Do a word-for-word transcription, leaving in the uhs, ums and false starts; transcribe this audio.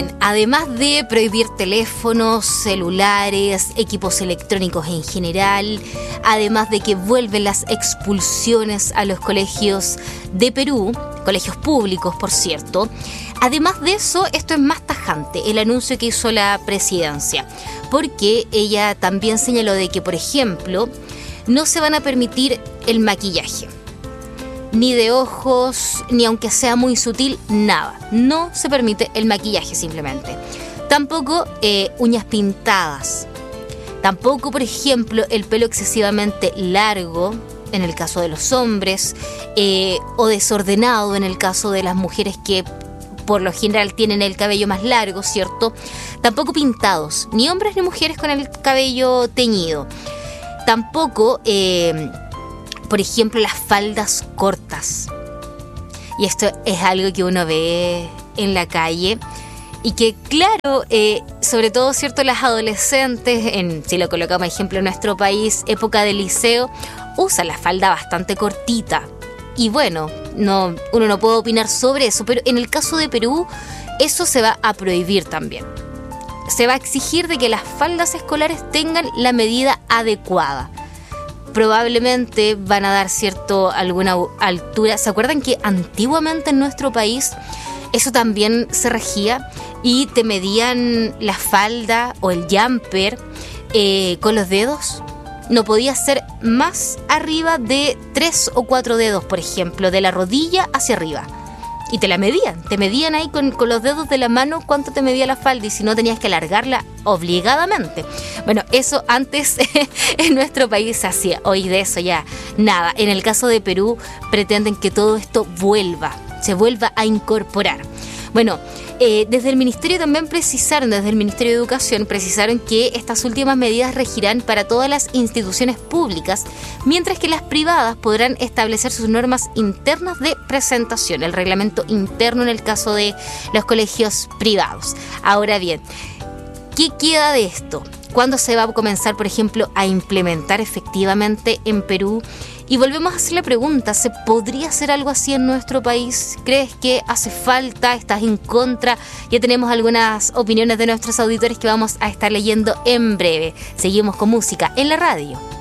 bien, además de prohibir teléfonos, celulares, equipos electrónicos en general, además de que vuelven las expulsiones a los colegios de Perú, colegios públicos, por cierto, además de eso, esto es más tajante, el anuncio que hizo la presidencia, porque ella también señaló de que, por ejemplo, no se van a permitir el maquillaje. Ni de ojos, ni aunque sea muy sutil, nada. No se permite el maquillaje simplemente. Tampoco eh, uñas pintadas. Tampoco, por ejemplo, el pelo excesivamente largo, en el caso de los hombres, eh, o desordenado en el caso de las mujeres que por lo general tienen el cabello más largo, ¿cierto? Tampoco pintados, ni hombres ni mujeres con el cabello teñido. Tampoco... Eh, Por ejemplo, las faldas cortas. Y esto es algo que uno ve en la calle y que, claro, eh, sobre todo, cierto, las adolescentes, en, si lo colocamos ejemplo en nuestro país, época de liceo, usan la falda bastante cortita. Y bueno, no, uno no puede opinar sobre eso, pero en el caso de Perú, eso se va a prohibir también. Se va a exigir de que las faldas escolares tengan la medida adecuada. Probablemente van a dar cierto alguna altura. ¿Se acuerdan que antiguamente en nuestro país eso también se regía y te medían la falda o el jumper eh, con los dedos? No podía ser más arriba de tres o cuatro dedos, por ejemplo, de la rodilla hacia arriba. Y te la medían, te medían ahí con, con los dedos de la mano cuánto te medía la falda y si no tenías que alargarla obligadamente. Bueno, eso antes en nuestro país se hacía, hoy de eso ya nada. En el caso de Perú pretenden que todo esto vuelva, se vuelva a incorporar. Bueno, eh, desde el Ministerio también precisaron, desde el Ministerio de Educación precisaron que estas últimas medidas regirán para todas las instituciones públicas, mientras que las privadas podrán establecer sus normas internas de presentación, el reglamento interno en el caso de los colegios privados. Ahora bien, ¿qué queda de esto? ¿Cuándo se va a comenzar, por ejemplo, a implementar efectivamente en Perú? Y volvemos a hacer la pregunta, ¿se podría hacer algo así en nuestro país? ¿Crees que hace falta? ¿Estás en contra? Ya tenemos algunas opiniones de nuestros auditores que vamos a estar leyendo en breve. Seguimos con música en la radio.